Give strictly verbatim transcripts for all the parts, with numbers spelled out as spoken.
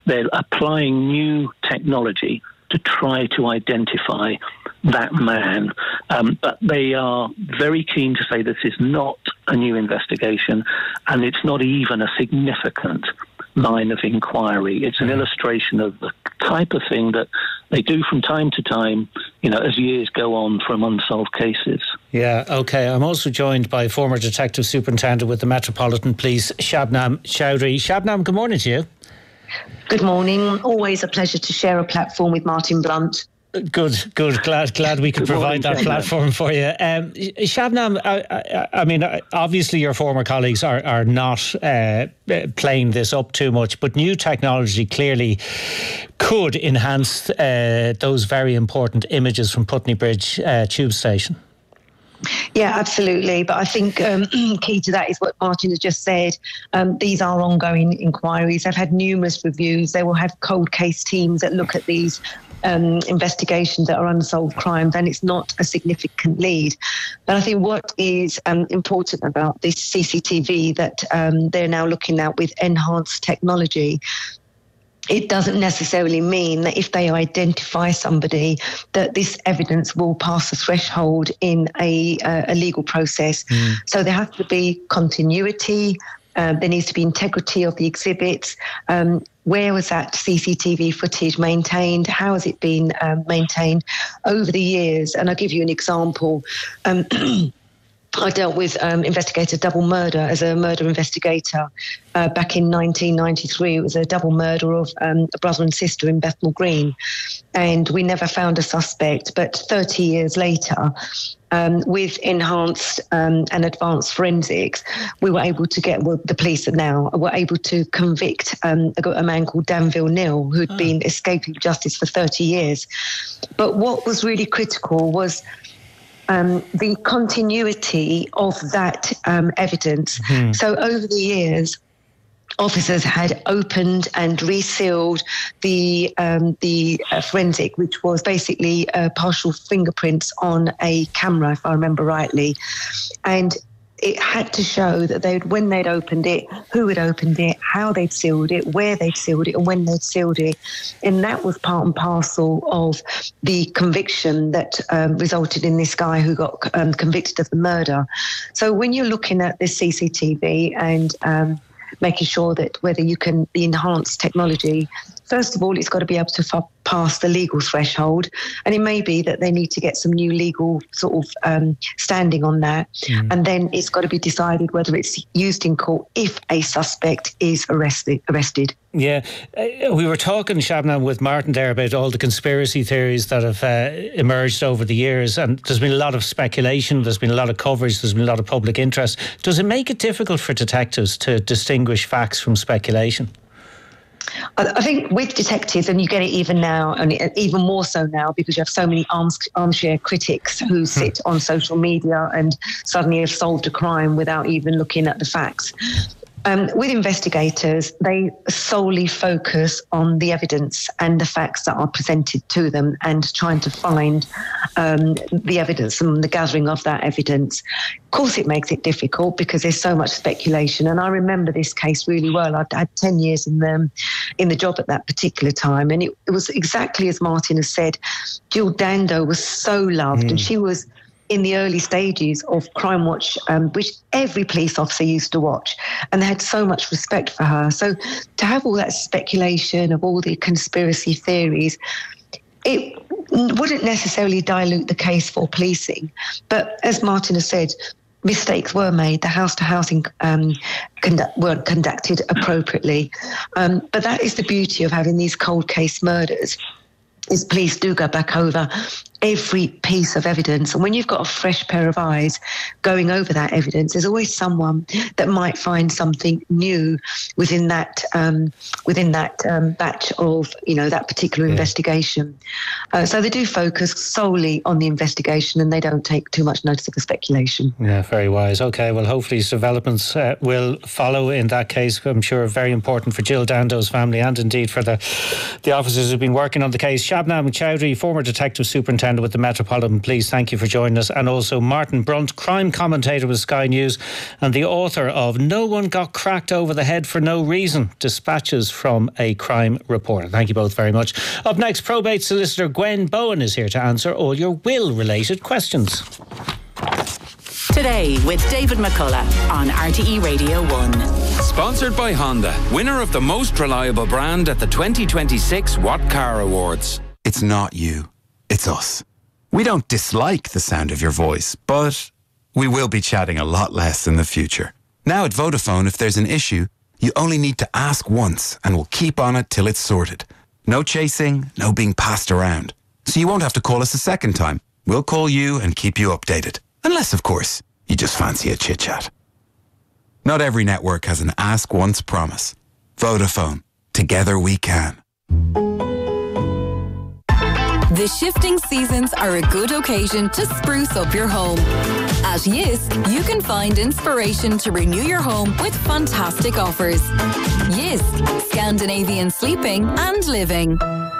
they're applying new technology to try to identify that man. Um, but they are very keen to say this is not a new investigation, and it's not even a significant line of inquiry. It's an illustration of the type of thing that they do from time to time, you know, as years go on from unsolved cases. Yeah, OK. I'm also joined by former Detective Superintendent with the Metropolitan Police, Shabnam Chowdhury. Shabnam, good morning to you. Good morning. Always a pleasure to share a platform with Martin Blunt. Good, good. Glad, glad we could provide that platform for you. Um, Shabnam, I, I, I mean, obviously your former colleagues are are not uh, playing this up too much, but new technology clearly could enhance uh, those very important images from Putney Bridge uh, tube station. Yeah, absolutely. But I think um, key to that is what Martin has just said. Um, these are ongoing inquiries. They've had numerous reviews. They will have cold case teams that look at these um, investigations that are unsolved crimes, and it's not a significant lead. But I think what is um, important about this C C T V that um, they're now looking at with enhanced technology, it doesn't necessarily mean that if they identify somebody that this evidence will pass a threshold in a, uh, a legal process. Mm. So there has to be continuity. Uh, there needs to be integrity of the exhibits. Um, where was that C C T V footage maintained? How has it been um, maintained over the years? And I'll give you an example. Um, I dealt with um, investigator double murder as a murder investigator uh, back in nineteen ninety-three. It was a double murder of um, a brother and sister in Bethnal Green, and we never found a suspect. But thirty years later, um, with enhanced um, and advanced forensics, we were able to get, well, the police now were able to convict um, a, a man called Danville Neal, who'd oh. been escaping justice for thirty years. But what was really critical was Um, the continuity of that um, evidence. Mm-hmm. So over the years, officers had opened and resealed the um, the uh, forensic, which was basically uh, partial fingerprints on a camera, if I remember rightly, and it had to show that they'd, when they'd opened it, who had opened it, how they'd sealed it, where they'd sealed it, and when they'd sealed it. And that was part and parcel of the conviction that um, resulted in this guy who got um, convicted of the murder. So when you're looking at this C C T V and um, making sure that whether you can the enhanced technology, first of all, it's got to be able to f- pass the legal threshold. And it may be that they need to get some new legal sort of um, standing on that. Mm. And then it's got to be decided whether it's used in court if a suspect is arrested. arrested. Yeah. Uh, we were talking, Shabnam, with Martin there about all the conspiracy theories that have uh, emerged over the years. And there's been a lot of speculation. There's been a lot of coverage. There's been a lot of public interest. Does it make it difficult for detectives to distinguish facts from speculation? I think with detectives, and you get it even now, and even more so now, because you have so many arms, armchair critics who sit on social media and suddenly have solved a crime without even looking at the facts. Um, with investigators, they solely focus on the evidence and the facts that are presented to them and trying to find um, the evidence and the gathering of that evidence. Of course, it makes it difficult because there's so much speculation. And I remember this case really well. I'd had ten years in the, in the job at that particular time. And it, it was exactly as Martin has said. Jill Dando was so loved, mm. and she was in the early stages of Crime Watch, um, which every police officer used to watch, and they had so much respect for her. So to have all that speculation of all the conspiracy theories, it wouldn't necessarily dilute the case for policing. But as Martin has said, mistakes were made. The house-to-house um, conduct, weren't conducted appropriately. Um, but that is the beauty of having these cold case murders, is police do go back over every piece of evidence. And when you've got a fresh pair of eyes going over that evidence, there's always someone that might find something new within that um, within that um, batch of, you know, that particular yeah. investigation. Uh, so they do focus solely on the investigation and they don't take too much notice of the speculation. Yeah, very wise. OK, well, hopefully developments uh, will follow in that case. I'm sure very important for Jill Dando's family and indeed for the, the officers who've been working on the case. Shabnam Chowdhury, former Detective Superintendent Superintendent with the Metropolitan Police, thank you for joining us. And also Martin Brunt, crime commentator with Sky News and the author of No One Got Cracked Over the Head for No Reason, Dispatches from a Crime Reporter. Thank you both very much. Up next, probate solicitor Gwen Bowen is here to answer all your will-related questions. Today with David McCullough on R T E Radio one. Sponsored by Honda, winner of the most reliable brand at the twenty twenty-six What Car Awards. It's not you, it's us. We don't dislike the sound of your voice, but we will be chatting a lot less in the future. Now at Vodafone, if there's an issue, you only need to ask once and we'll keep on it till it's sorted. No chasing, no being passed around. So you won't have to call us a second time. We'll call you and keep you updated. Unless, of course, you just fancy a chit-chat. Not every network has an ask once promise. Vodafone. Together we can. The shifting seasons are a good occasion to spruce up your home. At Jysk, you can find inspiration to renew your home with fantastic offers. Jysk, Scandinavian sleeping and living.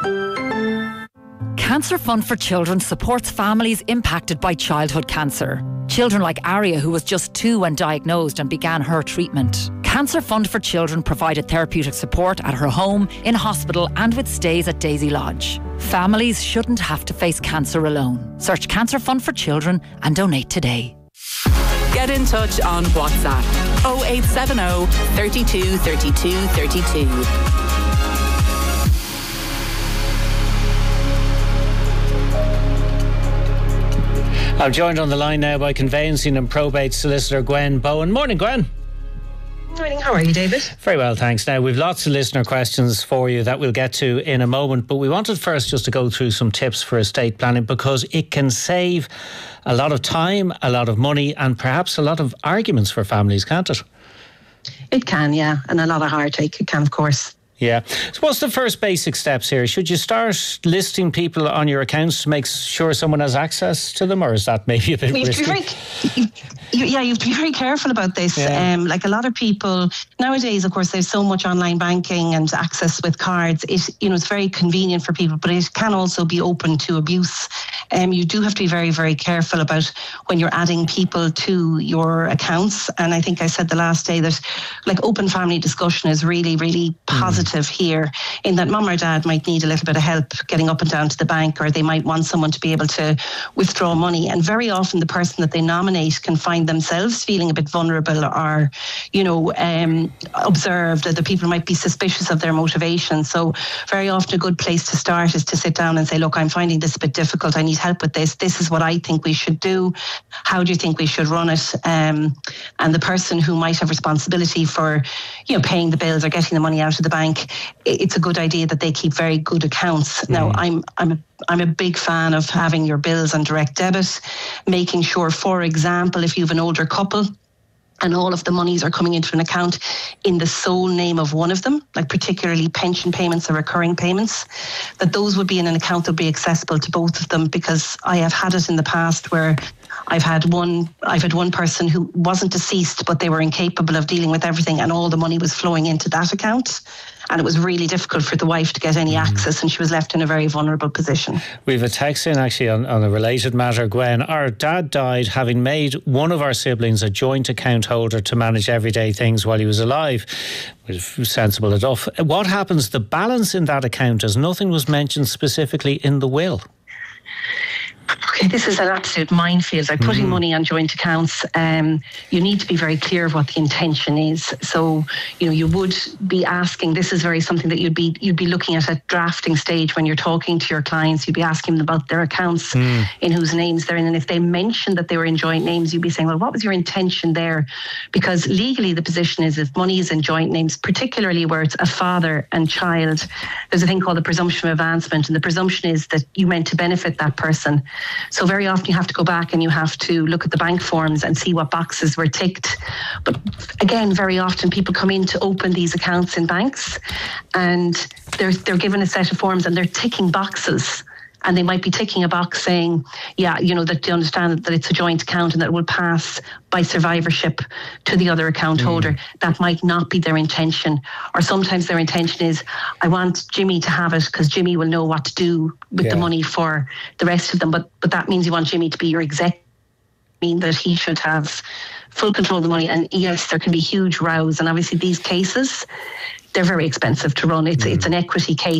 Cancer Fund for Children supports families impacted by childhood cancer. Children like Aria, who was just two when diagnosed and began her treatment. Cancer Fund for Children provided therapeutic support at her home, in hospital and with stays at Daisy Lodge. Families shouldn't have to face cancer alone. Search Cancer Fund for Children and donate today. Get in touch on WhatsApp oh eight seven oh, thirty-two, thirty-two, thirty-two. I'm joined on the line now by conveyancing and probate solicitor Gwen Bowen. Morning, Gwen. Morning, how are you, David? Very well, thanks. Now, we've lots of listener questions for you that we'll get to in a moment, but we wanted first just to go through some tips for estate planning because it can save a lot of time, a lot of money and perhaps a lot of arguments for families, can't it? It can, yeah, and a lot of heartache. It can, of course. Yeah. So what's the first basic steps here? Should you start listing people on your accounts to make sure someone has access to them, or is that maybe a bit we risky? Very, you, you, yeah, you have to be very careful about this. Yeah. Um, like a lot of people nowadays, of course, there's so much online banking and access with cards. It, you know, it's very convenient for people, but it can also be open to abuse. Um, you do have to be very, very careful about when you're adding people to your accounts. And I think I said the last day that, like, open family discussion is really, really positive. Mm. Here, in that mum or dad might need a little bit of help getting up and down to the bank, or they might want someone to be able to withdraw money. And very often the person that they nominate can find themselves feeling a bit vulnerable or, you know, um, observed, or the people might be suspicious of their motivation. So very often a good place to start is to sit down and say, look, I'm finding this a bit difficult. I need help with this. This is what I think we should do. How do you think we should run it? Um, and the person who might have responsibility for, you know, paying the bills or getting the money out of the bank, it's a good idea that they keep very good accounts. Mm. Now, I'm I'm a, I'm a big fan of having your bills on direct debit, making sure, for example, if you have an older couple and all of the monies are coming into an account in the sole name of one of them, like particularly pension payments or recurring payments, that those would be in an account that would be accessible to both of them, because I have had it in the past where I've had one I've had one person who wasn't deceased, but they were incapable of dealing with everything, and all the money was flowing into that account. And it was really difficult for the wife to get any access, and she was left in a very vulnerable position. We've a text in actually on, on a related matter, Gwen. Our dad died having made one of our siblings a joint account holder to manage everyday things while he was alive. It was sensible enough. What happens? The balance in that account, as nothing was mentioned specifically in the will. Okay, this is an absolute minefield. Like putting mm. money on joint accounts, um, you need to be very clear of what the intention is. So, you know, you would be asking, this is very something that you'd be you'd be looking at at drafting stage when you're talking to your clients. You'd be asking them about their accounts, mm. in whose names they're in. And if they mentioned that they were in joint names, you'd be saying, well, what was your intention there? Because legally the position is if money is in joint names, particularly where it's a father and child, there's a thing called the presumption of advancement. And the presumption is that you meant to benefit that person. So very often you have to go back and you have to look at the bank forms and see what boxes were ticked. But again, very often people come in to open these accounts in banks and they're they're given a set of forms and they're ticking boxes. and they might be ticking a box saying, yeah, you know, that they understand that it's a joint account and that it will pass by survivorship to the other account mm. holder. That might not be their intention. Or sometimes their intention is, I want Jimmy to have it because Jimmy will know what to do with yeah. the money for the rest of them. But but that means you want Jimmy to be your exec, mean that he should have full control of the money. And yes, there can be huge rows. And obviously these cases, they're very expensive to run. It's mm. it's an equity case.